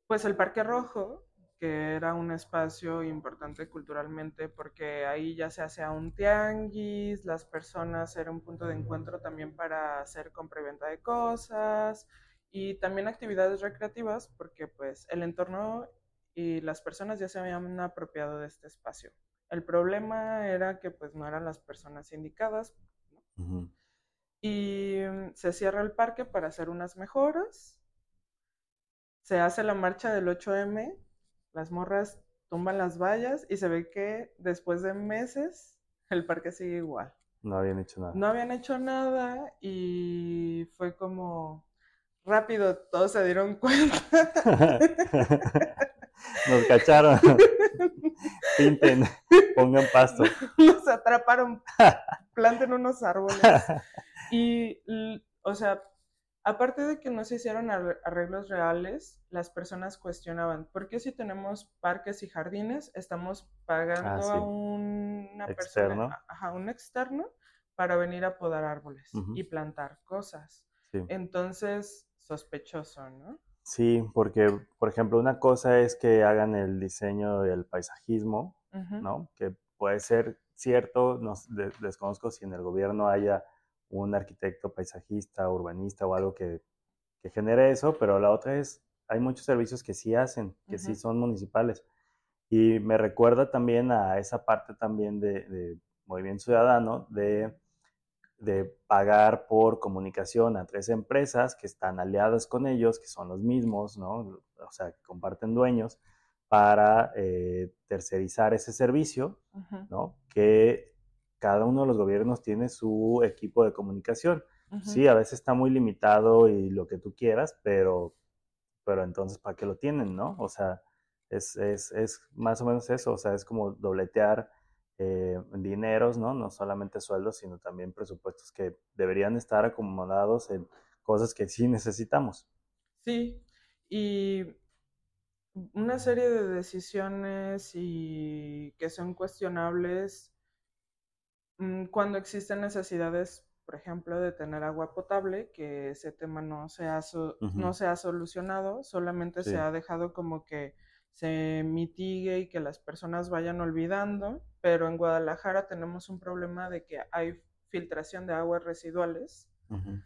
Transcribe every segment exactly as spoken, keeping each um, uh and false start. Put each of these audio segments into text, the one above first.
Pues el Parque Rojo, que era un espacio importante culturalmente porque ahí ya se hacía un tianguis, las personas era un punto de encuentro también para hacer compra y venta de cosas y también actividades recreativas porque pues el entorno y las personas ya se habían apropiado de este espacio. El problema era que pues no eran las personas indicadas, ¿no? Ujú. Y mm, se cierra el parque para hacer unas mejoras, se hace la marcha del ocho eme, las morras tumban las vallas y se ve que después de meses el parque sigue igual. No habían hecho nada. No habían hecho nada y fue como rápido, todos se dieron cuenta. Nos cacharon. Pinten, pongan pasto. Nos atraparon, planten unos árboles. Y, o sea, aparte de que no se hicieron arreglos reales, las personas cuestionaban, ¿por qué si tenemos parques y jardines estamos Ah, pagando a sí. una persona, Externo. a un externo, para venir a podar árboles Ujú. y plantar cosas? Sí. Entonces, sospechoso, ¿no? Sí, porque, por ejemplo, una cosa es que hagan el diseño y el paisajismo, Ujú, ¿no? Que puede ser cierto, no, de, desconozco si en el gobierno haya un arquitecto paisajista, urbanista o algo que, que genere eso, pero la otra es, hay muchos servicios que sí hacen, que sí ujú, son municipales. Y me recuerda también a esa parte también de, de Movimiento Ciudadano, de de pagar por comunicación a tres empresas que están aliadas con ellos, que son los mismos, ¿no? O sea, que comparten dueños, para eh, tercerizar ese servicio, ujú, ¿no? Que cada uno de los gobiernos tiene su equipo de comunicación. ujú. Sí, a veces está muy limitado y lo que tú quieras, pero, pero entonces, ¿para qué lo tienen, no? O sea, es, es, es más o menos eso, o sea, es como dobletear eh, dineros, ¿no? No solamente sueldos, sino también presupuestos que deberían estar acomodados en cosas que sí necesitamos. Sí, y una serie de decisiones y que son cuestionables mm, cuando existen necesidades, por ejemplo, de tener agua potable, que ese tema no se ha, so- no Ujú. se ha solucionado, solamente se Sí, ha dejado como que se mitigue y que las personas vayan olvidando, pero en Guadalajara tenemos un problema de que hay filtración de aguas residuales ujú.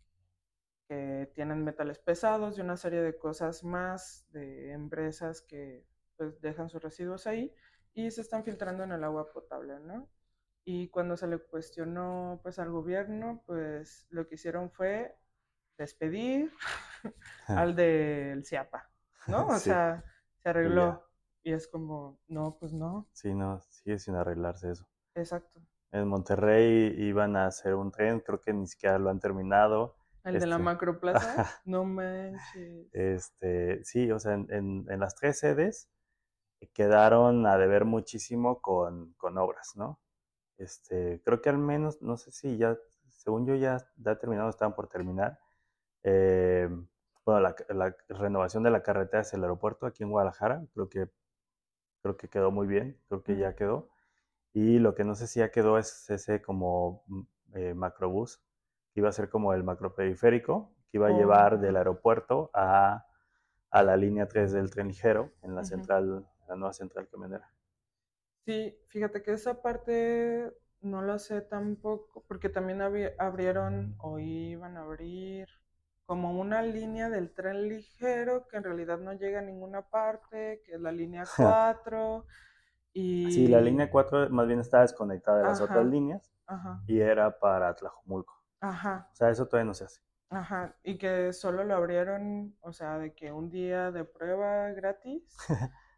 que tienen metales pesados y una serie de cosas más de empresas que pues dejan sus residuos ahí y se están filtrando en el agua potable, ¿no? Y cuando se le cuestionó pues al gobierno, pues lo que hicieron fue despedir al del CIAPA, ¿no? O Sí, sea, se y ya. arregló y es como, no, pues no, Sí, no, sigue sin arreglarse eso. exacto. En Monterrey iban a hacer un tren, creo que ni siquiera lo han terminado. El de la Este, macroplaza, no manches. este, sí, o sea, en, en, en las tres sedes quedaron a deber muchísimo con, con obras, ¿no? Este, creo que al menos, no sé si ya, según yo ya, ya terminado, estaban por terminar. Eh, bueno, la, la, renovación de la carretera hacia el aeropuerto aquí en Guadalajara, creo que, creo que quedó muy bien, creo que Ujú. ya quedó. Y lo que no sé si ya quedó es ese como eh, macrobús, que iba a ser como el macroperiférico, que iba a Oh, llevar del ajá. aeropuerto a, a la línea tres del tren ligero en la Ujú. central, la nueva central camionera. Sí, fíjate que esa parte no la sé tampoco, porque también abri- abrieron o iban a abrir como una línea del tren ligero que en realidad no llega a ninguna parte, que es la línea cuatro Sí, la y... línea cuatro más bien estaba desconectada de las otras Ajá, líneas ajá, y era para Tlajomulco. ajá, O sea, eso todavía no se hace. ajá, y que solo lo abrieron, o sea, de que un día de prueba gratis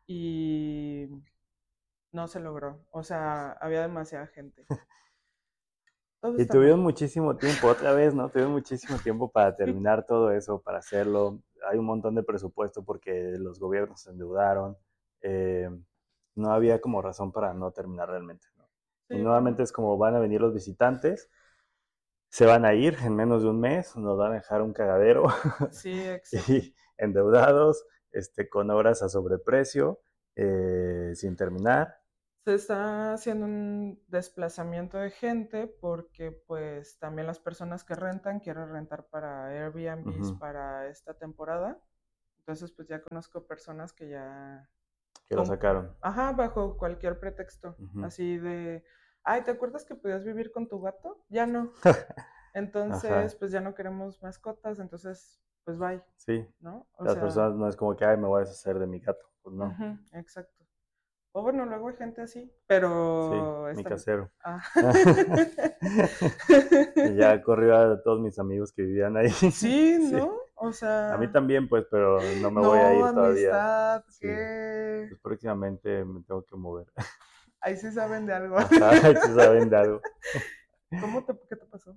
y no se logró, o sea, había demasiada gente. Todo Y está mal. tuvieron muchísimo tiempo, otra vez, ¿no? Tuvieron muchísimo tiempo para terminar todo eso, para hacerlo. Hay un montón de presupuesto porque los gobiernos se endeudaron. Eh, no había como razón para no terminar realmente, ¿no? Y Sí, nuevamente bueno, es como van a venir los visitantes, se van a ir en menos de un mes, nos van a dejar un cagadero sí, exacto. y endeudados, este, con obras a sobreprecio, eh, sin terminar. Se está haciendo un desplazamiento de gente porque pues también las personas que rentan quieren rentar para Airbnbs Ujú. para esta temporada Entonces, pues ya conozco personas que ya... Que lo sacaron. Ajá, bajo cualquier pretexto. Ujú. Así de, ay, ¿te acuerdas que podías vivir con tu gato? Ya no. Entonces, Ajá. pues ya no queremos mascotas, entonces, pues bye. Sí. ¿No? O Las sea, personas no es como que, ay, me voy a deshacer de mi gato. Pues no. ujú, exacto. O bueno, luego hay gente así, Sí, pero mi esta... casero. Ah. Y ya corrió a todos mis amigos que vivían ahí. Sí, Sí. ¿no? O A mí sea, también, pues, pero no me voy a no, ir todavía. amistad, Sí. ¿qué? Pues próximamente me tengo que mover. Ahí sí saben de algo. Ajá, sí saben de algo. ¿Cómo te, qué te pasó?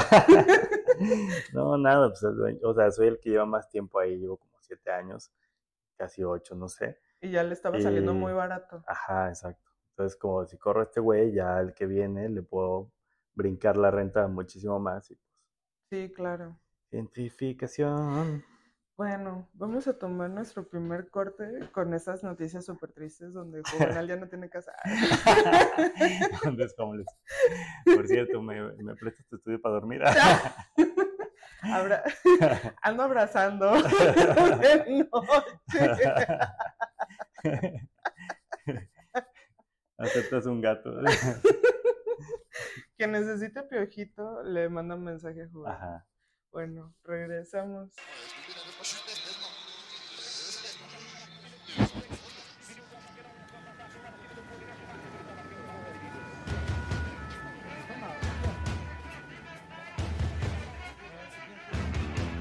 No, nada, pues el dueño, o sea, soy el que lleva más tiempo ahí, llevo como siete años, casi ocho, no sé. Y ya le estaba saliendo muy Y, barato. ajá, exacto. Entonces, como si corro a este güey, ya el que viene le puedo brincar la renta muchísimo más. Y pues, Sí, claro. gentrificación. Bueno, vamos a tomar nuestro primer corte con esas noticias súper tristes donde Juvenal ya no tiene casa. Entonces, como les... Por cierto, ¿me, me prestas tu estudio para dormir? Abra... Ando abrazando de noche. Aceptas un gato. Quien necesite piojito le manda un mensaje a Juvenal. Ajá. Bueno, regresamos.